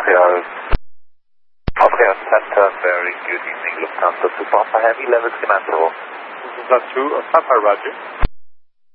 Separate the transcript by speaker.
Speaker 1: Okay, Center, very good evening, Lufthansa to Papa Heavy, level command 4.
Speaker 2: Lufthansa 2, Papa Roger.